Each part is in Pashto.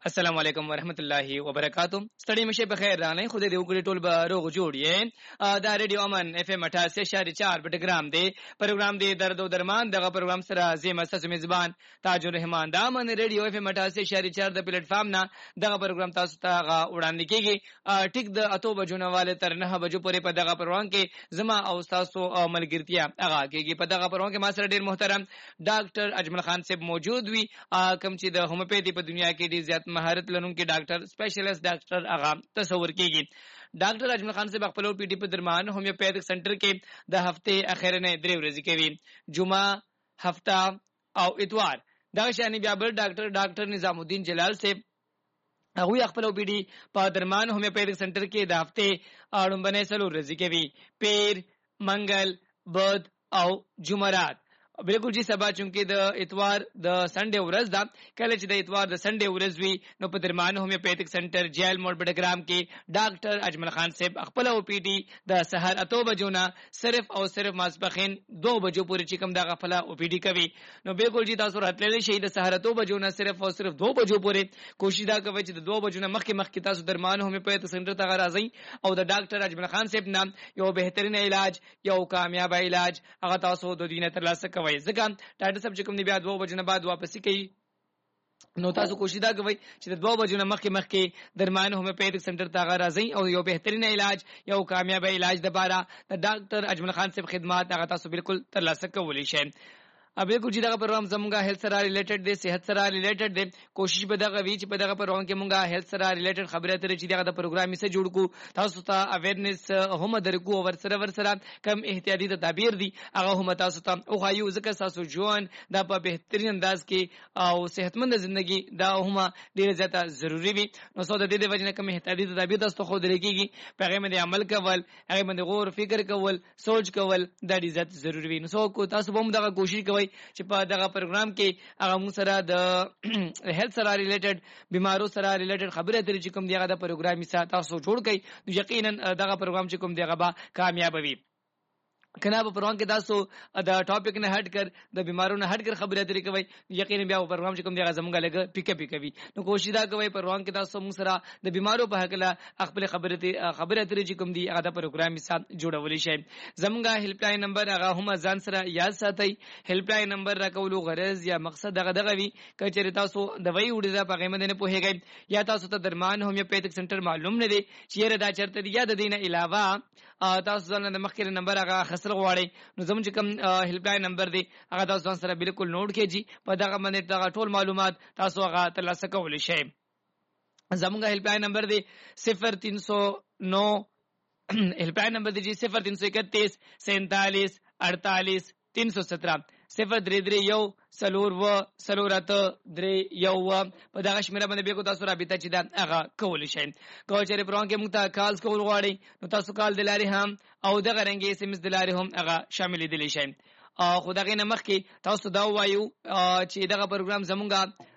السلام علیکم ورحمت الله وبرکاتہ. ستړي مشه په خیر رانه خو دې وګړي ټول به روغ جوړی. دا ریډیو امن اف ام 88.4 پټګرام دی. پروګرام دی درد او درمان دغه پروګرام سره زم اساس میزبان تاج الرحمان دا من ریډیو اف ام 88.4 د پلیټ فارم نه دغه پروګرام تاسو ته وړاندې کیږي. ټیک د اتو بجو نه والے تر 9 بجو پورې په دغه پروګرام کې زما او تاسو ملګرتیا هغه کیږي. په دغه پروګرام کې ما سره ډیر محترم ډاکټر اجمل خان صاحب موجود وي کوم چې د هومیوپیتي په دنیا کې ډیر زیات مهارت لرونکي ډاکټر سپیشلیست ډاکټر هغه تصور کیږي. ډاکټر اجمل خان صاحب خپل پی ډی په درمان هومیوپیتھک سنټر کې د هفته اخر نه درې ورځې کوي، جمعه هفته او اتوار. دا شانی بیا بل ډاکټر نظام الدین جلال صاحب هغه خپل پی ډی په درمان هومیوپیتھک سنټر کې د هفته اړومبنه سلو ورځې کوي، پیر، منګل، بدھ او جمعرات. بالکل جی سبا چونکه د اتوار د سنډے ورځ دا کله چې د اتوار د سنډے ورځ وی نو په درمان هومیوپیتھک سنټر جیل موډ بډګرام کې ډاکټر اجمل خان صاحب خپل او پی ډی د سحر اتو بجو نه صرف او صرف ماسپخین 2 بجو پورې چې کوم دا غفله او پی ډی کوي. نو بالکل جی تاسو راتللی شي د سحر اتو بجو نه صرف او صرف 2 بجو پورې کوشش دا کوي چې د 2 بجو نه مخکې تاسو درمان هومیوپیتھک سنټر ته راځئ او د ډاکټر اجمل خان صاحب نام یو بهترین علاج یو کامیاب علاج هغه تاسو د دینه ترلاسه کوي. ځکه ډاکټر صاحب چې کوم دی بیا 2 بجو نه بعد واپس کوي، نو تاسو کوشش دا کوئ چې د 2 بجو نه مخکې درمان هومیوپیتھک سنټر ته راځئ او یو بهترین علاج یو کامیاب علاج د بارا د ډاکټر اجمل خان صاحب خدمات هغه تاسو بالکل ترلاسه کولی شئ. ابه کو جدا پروګرام زمونږه هیلث سره ریلیټډ دی، صحت سره ریلیټډ دی. کوشش به دغه وی چې په دغه پروګرام کې مونږه هیلث سره ریلیټډ خبره ترې چې دغه پروګرام یې سره جوړ کو تاسو ته اویرنس هم درکو او ورسره کم احتیاطي تدابیر دي هغه هم تاسو ته او غایو ځکه تاسو ژوند د په بهترین انداز کې او صحتمند ژوندۍ دا هم ډیره زیاته ضروری وي. نو سو د دې وجنه کم احتیاطي تدابیر تاسو ته خو درکېږي، په هغه باندې عمل کول، هغه باندې غور فکر کول، سوچ کول دا ډیره زیات ضروری وي. نو سو کو تاسو هم دغه کوشش کوئ چې په دغه پروګرام کې هغه موږ سره د هیلث سره ریلیټډ بیمارو سره ریلیټډ خبره درې چې کوم دیغه د پروګرام یې تاسو جوړ کړئ، یقینا دغه پروګرام چې کوم دیغه به کامیاب وي. کنا په پروګرام کې تاسو د ټاپک نه هټ کر د بیمارو نه هټ کر خبره درې کوي، یقینا بیا په پروګرام چې کوم دیغه زمونږه لګ پیک کوي. نو کوشش دا کوي پروګرام کې تاسو موږ سره د بیمارو په حق له خپل خبره درې چې کوم دی هغه د پروګرام یې جوړول شي. زمونږه هیلپ لاین نمبر هغه هم ځان سره یاد ساتئ. هیلپ لاین نمبر راکولو غرض یا مقصد دغه وی کچې تاسو د وی وړي دا په قیمت نه پوهیږئ یا تاسو ته درمان هومیوپیتھک سنټر معلوم نه دی چې دا چرته دی یا د دینه علاوه تاسو ځان د مخکې نمبر هغه غواړي، نو زموږ چې کوم هیلپ لاین نمبر دی هغه تاسو سره بالکل نوٹ کړئ. په دغه باندې دا ټول معلومات تاسو هغه ترلاسه کولی شئ. زموږ هیلپ لاین نمبر دی 0309 هیلپ لاین نمبر دی 0331 47 48 317 033 سلور و سلورت درې یو. په دغه شمیره باندې به کو تاسو رابطه چې دا هغه کولی شئ. کو چې پروګرام کې موږ ته کال کول غواړئ نو تاسو کال دلاري هم او دغه رنګي اس ام اس دلاري هم هغه شامل دي شئ. خو دغه نه مخکې تاسو دا وایو چې دغه پروګرام زمونږه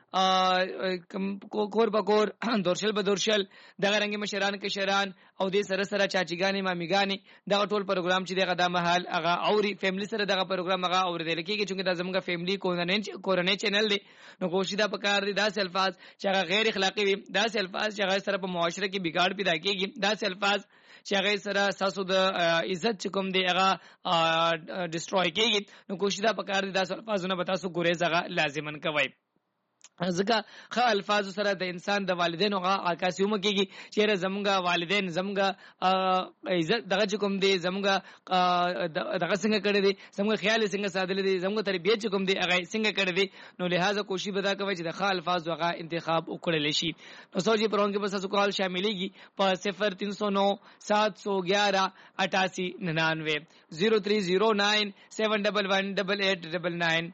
کور بکور دورشل به دورشل دغه رنګ مشران کشران او د سره سره چاچیګانی مامیګانی دغه ټول پروګرام چې دغه د محل هغه اوري فیملی سره دغه پروګرام هغه اوریدل کیږي چې دا زموږه فیملی کورنۍ چینل دی. نو کوشش دا پکار دي داسې الفاظ چې هغه غیر اخلاقی وي، داسې الفاظ چې هغه سره په معاشره کې بګاړ پیدا کیږي، داسې الفاظ چې هغه سره تاسو د عزت کوم دی هغه ډیسټروي کیږي. نو کوشش دا پکار دي داسې الفاظونه به تاسو ګورې زغه لازمن کوي. ځکه خه الفاظ سره د انسان د والدینو هغه عکاسیوم کېږي چې زمونږه والدین زمونږه عزت دغه کوم دی زمونږه دغه څنګه کړی دی، زمونږه خیال څنګه ساتل دي، زمونږه تربیت کوم دی هغه څنګه کړی دی. نو لہذا کوشش ودا کوي چې د خه الفاظ هغه انتخاب وکړل شي. نو سوجي پرون کې بس تاسو کال شاملېږي په 0309 711 8899 0309 7118899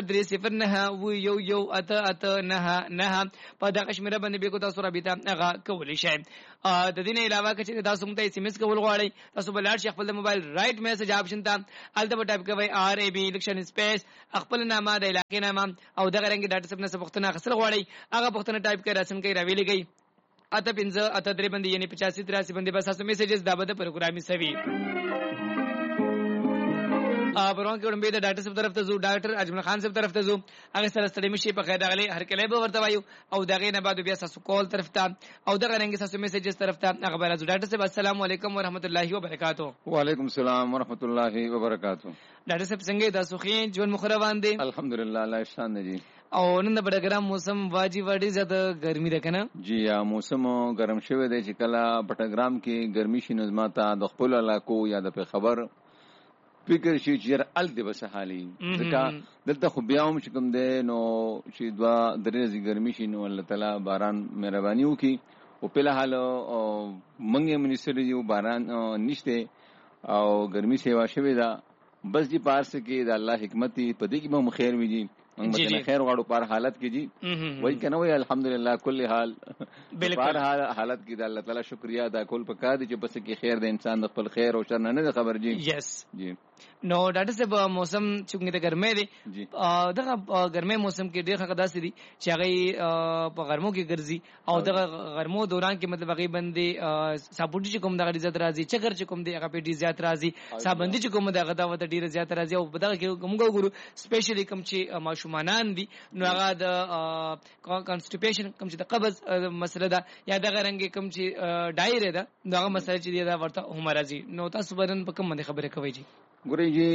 0309 نه په دغه شمیره باندې به کو تاسو رابطه هغه کولی شئ. د دې نه علاوه چې تاسو موږ ته اس ام اس کول غواړئ تاسو بل لار شي خپل موبایل رائټ میسج آپشن ته الته ټایپ کوئ RAB الیکشن سپیس خپل نامه د علاقې نامه او دغه رنګ ډاټا سب نه پښتنه غسل غواړئ هغه پښتنه ټایپ کړئ رسم کوي راوي لګي اته 15 اته 3 باندې یعنی 85 83 باندې بس تاسو میسجز دا به د پروګرامي سوي. پروان کې وړاندې د ډاکټر صاحب طرف ته زو ډاکټر اجمل خان صاحب طرف ته زو هغه سره ستړي مشي په خیر راغلي هر کله به ورته وایو او دغه نه بعد بیا تاسو کال طرف ته او دغه رنګ تاسو میسجز طرف ته هغه بل ډاکټر صاحب السلام علیکم ورحمت الله وبرکاتہ. وعلیکم السلام ورحمت الله وبرکاتہ. ډاکټر صاحب څنګه تاسو خې ژوند مخروان دي؟ الحمدلله الله احسان دی. او نن د بډګرام موسم واجی وړي زده ګرمي ده کنه؟ جی یا موسم ګرم شوی دی چې کله بټګرام کې ګرمي شي نظماته د خپل علاقو یا د خبر فکر شي چې ال دی بس حالي ځکه دلته خو بیا هم چې کوم دی نو چې دوا درې ګرمي شي نو الله تعالی باران مهرباني وکي او په حال منګه منیسټر یو باران نشته او ګرمي سیوا شوی دا بس جی پارس کې د الله حکمت په دې کې به خیر وي جی موږ خیر غواړو پر حالت کې جی وای کنه وای الحمدلله کل حال پر حالت کې د الله تعالی شکریا دا کول پکا دي چې بس کې خیر د انسان د خپل خیر او شر نه خبر جی. یس جی نو ډاکټر صاحب موسم چې د ګرمۍ دی دغه ګرمۍ موسم کې ډېر خلک داسې دي چې هغه په غرمو کې ګرځي او دغه غرمو دوران کې مطلب هغه باندې ساپوټي چې کوم دغه ډیر زیات راځي چکر چې کوم دی هغه په ډیر زیات راځي سابندي چې کوم دغه دا ډیر زیات راځي او دغه کې کوم ګورو سپیشلی کوم چې ماشومان دي نو هغه د کانسټیپیشن کوم چې د قبض مسله ده یا دغه رنګ کوم چې ډایره ده دغه مسله چې دا ورته هم راځي نو تاسو برن په کوم باندې خبره کوي جی؟ ګورئ جی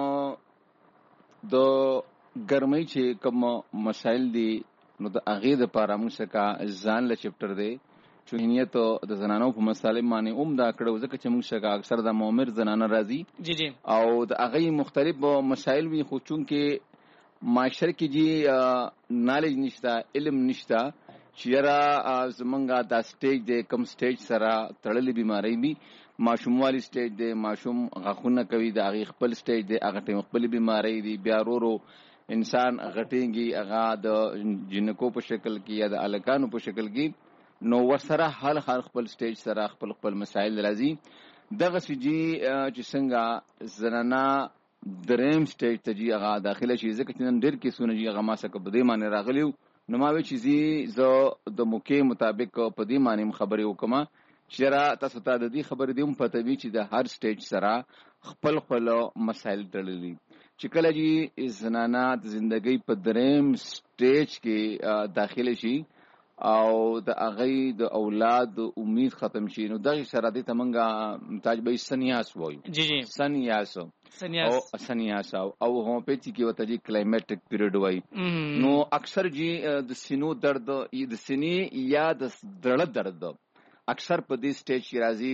د ګرمۍ چې کوم مسائل دي نو د هغې دپاره موږ څخه ځان له چپټر دی چې نیت د زنانو په مسالې باندې دا کړو ځکه چې موږ څخه اکثر د مؤمر زنانه راځي جی جی او د هغې مختلف مسائل وي خو چونکې معاشره کې جی نالج نشته علم نشته چې یاره زمونږ دا سټیج دی کوم سټیج سره تړلې بیماری وي ماشوم والی سټیج دی ماشوم غاښونه کوي د هغې خپل سټیج دی هغه ټیم خپل بیماری دی بیا ورو انسان غټېږي هغه د جنکو په شکل کې یا د هلکانو په شکل کې نو ورسره هر خپل سټیج سره خپل مسایل راځي دغسې جي چې څنګه زنانه دریم سټیج ته جي هغه داخله شي ځکه چې نن ډېر کیسونه جي هغه ما څخه په دې معنی راغلي نو ما وی چې زه د موقع مطابق په دې معنی خبرې وکړم چې را تاسو ته د دې خبرې دی هم پته وي چې د هر سټیج سره خپل مسایل تړلي چې کله جی زنانه د زندګۍ په دریم سټیج کې داخله شي او د هغې د اولاد امید ختم شي نو دغې سره دې ته موږ تاج به سنیاس وایو جی جی سنیاس او هومیوپیتي کې ورته جی کلایمیټک پیریډ وایي نو اکثر جی د سینو درد د سینې یا د زړه درد اکثر په دې سټیج کې راځي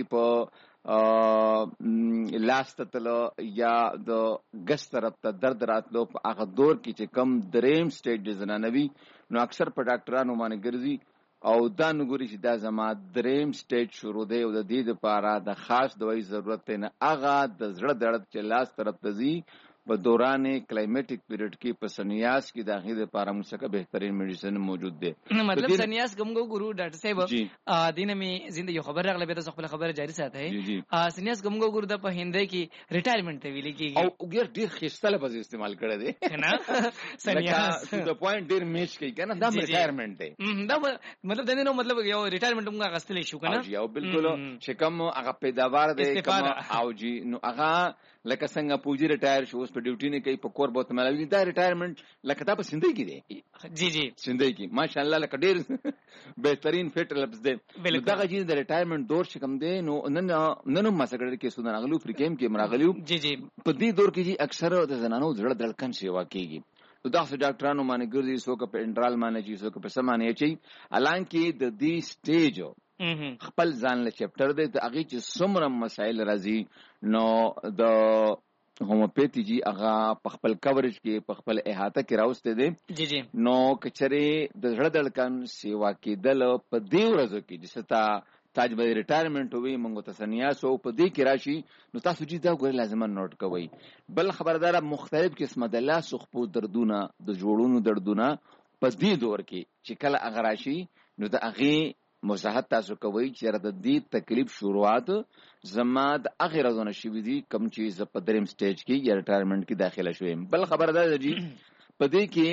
په لاس ته تلو یا د ګس طرف ته درد راتلو په هغه دور کې چې کم دریم سټیج د زنانه وي نو اکثر په ډاکټرانو باندې ګرځي او دا نګوري چې دا زما دریم سټیج شروع دی او د دې دپاره د خاص دوایي ضرورت دی نه هغه د زړه درد چې لاس طرف ته ځي په دوران کلایمیټک پیریډ کې په سنیاس کې د هغې دپاره موږ څخه بهترین میډیسن موجود دی مطلب سنیاس کوم ګورو ډاکټر صاحب دینه مې زنده یو خبر راغله به تاسو خپل خبره جاری ساتئ سنیاس کوم ګورو د په هندۍ کې ریټایرمنټ ته ویل کېږي او ډېر ښایسته لفظ استعمال کړی دی کنه سنیاس د پوینټ ډېر میچ کوي کنه دا ریټایرمنټ دی دا مطلب د دې نو مطلب یو ریټایرمنټ موږ غستلی شو کنه او بالکل چې کوم هغه پیداوار دی کوم او جی نو هغه لکه څنګه پوجي ریټایر شو اوس په ډیوټي نه کوي په کور بوت ملوي دا ریټایرمنټ لکه دا په سندۍ کې دی جی جی سندۍ کې ماشاءالله لکه ډېر بهترین فټ لفظ دی دغه جی د ریټایرمنټ دور چې کوم دی نو نن ما سره کې سونه راغلو فريکیم کې مراغلیو جی جی په دې دور کې جی اکثر د زنانو زړه دړکن سیوا کیږي نو دا څه ډاکټرانو باندې ګرځي څوک په انټرال باندې چي څوک په سمانه چي الانکه د دې سټیج خپل ځان له چپټر دی د هغې چې څومره مسایل راځي نو د هومیوپیتي جی هغه په خپل کوریج کې په خپل احاطه کې راوستی دی جی جی نو که چېرې د زړه دړکن سیوا کېدل په دې ورځو کې چې څه تاج به ریټایرمنټ وي موږ ته سنیاس او په دې کې راشي نو تاسو جی دا ګورئ لازمه نوټ کوئ بل خبرداره مختلف قسمه د لاس خپو دردونه د جوړونو دردونه په دې دور کې چې کله هغه راشي نو د هغې مزاحت تاسو کوئ چې د دې تکلیف شروعات زما د هغې ورځونه شوي دي کوم چې زه په دریم سټیج کې یا ریټایرمنټ کې داخله شوی یم بل خبره دا ده جی په دې کې